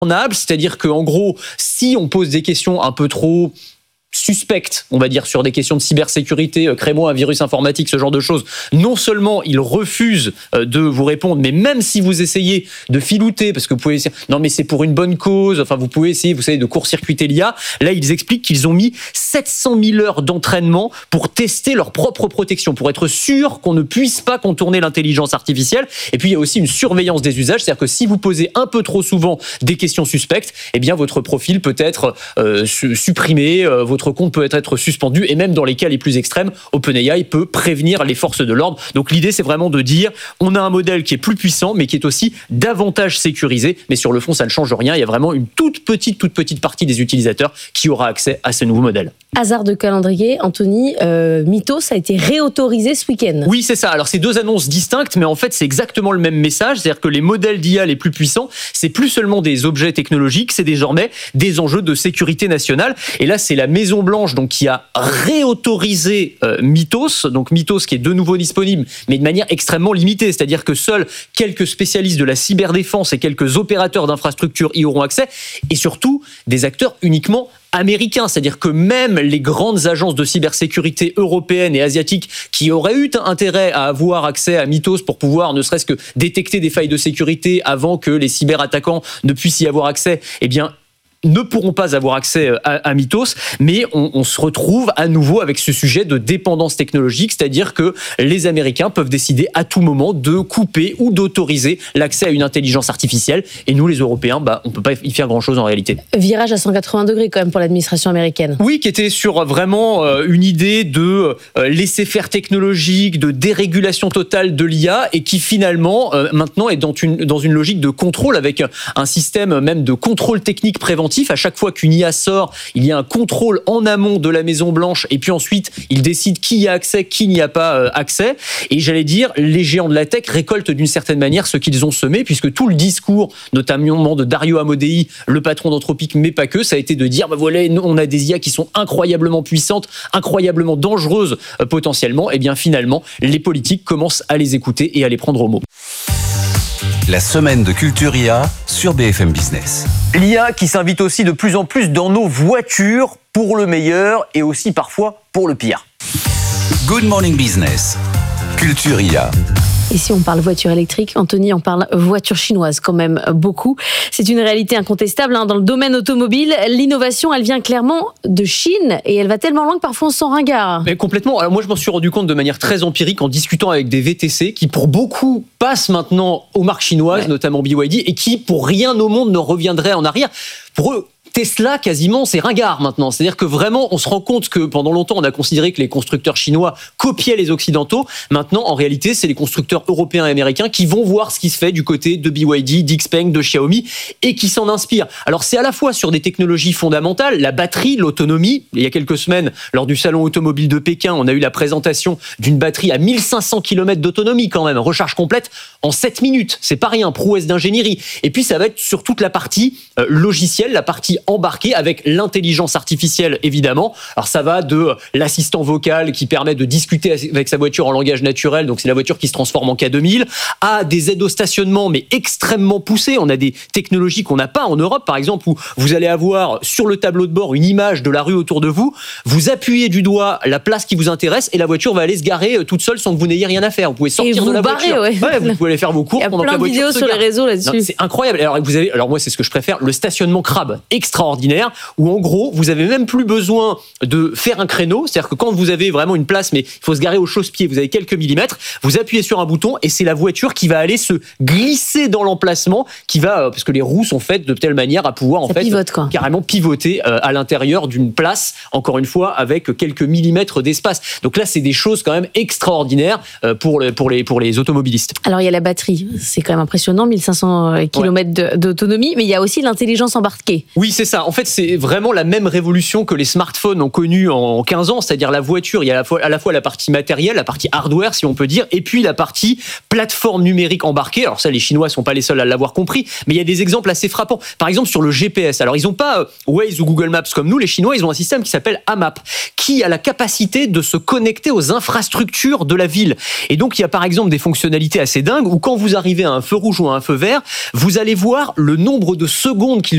c'est-à-dire qu'en gros, si on pose des questions un peu trop suspectes, on va dire, sur des questions de cybersécurité, crée-moi un virus informatique, ce genre de choses, non seulement ils refusent de vous répondre, mais même si vous essayez de filouter, parce que vous pouvez dire, non mais c'est pour une bonne cause, enfin vous pouvez essayer, vous savez, de court-circuiter l'IA, là ils expliquent qu'ils ont mis 700 000 heures d'entraînement pour tester leur propre protection, pour être sûr qu'on ne puisse pas contourner l'intelligence artificielle. Et puis il y a aussi une surveillance des usages, c'est-à-dire que si vous posez un peu trop souvent des questions suspectes, eh bien votre profil peut être supprimé, votre compte peut être suspendu, et même dans les cas les plus extrêmes, OpenAI peut prévenir les forces de l'ordre. Donc l'idée, c'est vraiment de dire, on a un modèle qui est plus puissant, mais qui est aussi davantage sécurisé. Mais sur le fond, ça ne change rien. Il y a vraiment une toute petite partie des utilisateurs qui aura accès à ce nouveau modèle. Hasard de calendrier, Anthony, Mythos a été réautorisé ce week-end. Oui, c'est ça. Alors, c'est deux annonces distinctes, mais en fait, c'est exactement le même message. C'est-à-dire que les modèles d'IA les plus puissants, c'est plus seulement des objets technologiques, c'est désormais des enjeux de sécurité nationale. Et là, c'est la Maison-Blanche donc, qui a réautorisé Mythos. Donc, Mythos qui est de nouveau disponible, mais de manière extrêmement limitée. C'est-à-dire que seuls quelques spécialistes de la cyberdéfense et quelques opérateurs d'infrastructures y auront accès. Et surtout, des acteurs uniquement américains, c'est-à-dire que même les grandes agences de cybersécurité européennes et asiatiques qui auraient eu intérêt à avoir accès à Mythos pour pouvoir ne serait-ce que détecter des failles de sécurité avant que les cyberattaquants ne puissent y avoir accès, eh bien ne pourront pas avoir accès à Mythos, mais on se retrouve à nouveau avec ce sujet de dépendance technologique, c'est-à-dire que les Américains peuvent décider à tout moment de couper ou d'autoriser l'accès à une intelligence artificielle, et nous les Européens, on ne peut pas y faire grand-chose en réalité. Virage à 180 degrés quand même pour l'administration américaine. Oui, qui était sur vraiment une idée de laisser-faire technologique, de dérégulation totale de l'IA, et qui finalement maintenant est dans une logique de contrôle, avec un système même de contrôle technique préventif. À chaque fois qu'une IA sort, il y a un contrôle en amont de la Maison-Blanche, et puis ensuite, ils décident qui y a accès, qui n'y a pas accès. Et j'allais dire, les géants de la tech récoltent d'une certaine manière ce qu'ils ont semé, puisque tout le discours, notamment de Dario Amodei, le patron d'Anthropic, mais pas que, ça a été de dire, voilà, on a des IA qui sont incroyablement puissantes, incroyablement dangereuses potentiellement. Et bien finalement, les politiques commencent à les écouter et à les prendre au mot. La semaine de Culture IA sur BFM Business. L'IA qui s'invite aussi de plus en plus dans nos voitures, pour le meilleur et aussi parfois pour le pire. Good Morning Business. Culture IA. Et si on parle voiture électrique, Anthony, on parle voiture chinoise quand même beaucoup. C'est une réalité incontestable dans le domaine automobile. L'innovation, elle vient clairement de Chine, et elle va tellement loin que parfois on se sent ringard. Mais complètement. Alors moi, je m'en suis rendu compte de manière très empirique en discutant avec des VTC qui, pour beaucoup, passent maintenant aux marques chinoises, notamment BYD, et qui, pour rien au monde, ne reviendraient en arrière. Pour eux, Tesla, quasiment, c'est ringard maintenant. C'est-à-dire que vraiment, on se rend compte que pendant longtemps, on a considéré que les constructeurs chinois copiaient les Occidentaux. Maintenant, en réalité, c'est les constructeurs européens et américains qui vont voir ce qui se fait du côté de BYD, d'Xpeng, de Xiaomi, et qui s'en inspirent. Alors, c'est à la fois sur des technologies fondamentales, la batterie, l'autonomie. Il y a quelques semaines, lors du salon automobile de Pékin, on a eu la présentation d'une batterie à 1500 km d'autonomie quand même, recharge complète en 7 minutes. C'est pas rien, prouesse d'ingénierie. Et puis, ça va être sur toute la partie logicielle, la partie embarqué avec l'intelligence artificielle, évidemment. Alors ça va de l'assistant vocal qui permet de discuter avec sa voiture en langage naturel, donc c'est la voiture qui se transforme en K2000, à des aides au stationnement, mais extrêmement poussées. On a des technologies qu'on n'a pas en Europe, par exemple, où vous allez avoir sur le tableau de bord une image de la rue autour de vous, vous appuyez du doigt la place qui vous intéresse, et la voiture va aller se garer toute seule sans que vous n'ayez rien à faire. Vous pouvez sortir de la voiture. Vous pouvez aller faire vos courses pendant que la voiture se gare. Il y a plein de vidéos sur les réseaux là-dessus. Non, c'est incroyable. Alors moi, c'est ce que je préfère, le stationnement crabe. Extraordinaire, où en gros, vous avez même plus besoin de faire un créneau, c'est-à-dire que quand vous avez vraiment une place, mais il faut se garer au chausse-pied, vous avez quelques millimètres, vous appuyez sur un bouton et c'est la voiture qui va aller se glisser dans l'emplacement, qui va, parce que les roues sont faites de telle manière à pouvoir carrément pivoter à l'intérieur d'une place, encore une fois, avec quelques millimètres d'espace. Donc là, c'est des choses quand même extraordinaires pour les automobilistes. Alors il y a la batterie, c'est quand même impressionnant, 1500 km d'autonomie, mais il y a aussi l'intelligence embarquée. Oui, c'est ça. En fait, c'est vraiment la même révolution que les smartphones ont connue en 15 ans, c'est-à-dire la voiture, il y a à la fois la partie matérielle, la partie hardware, si on peut dire, et puis la partie plateforme numérique embarquée. Alors ça, les Chinois ne sont pas les seuls à l'avoir compris, mais il y a des exemples assez frappants. Par exemple, sur le GPS. Alors, ils n'ont pas Waze ou Google Maps comme nous, les Chinois, ils ont un système qui s'appelle AMAP, qui a la capacité de se connecter aux infrastructures de la ville. Et donc, il y a par exemple des fonctionnalités assez dingues où quand vous arrivez à un feu rouge ou à un feu vert, vous allez voir le nombre de secondes qu'il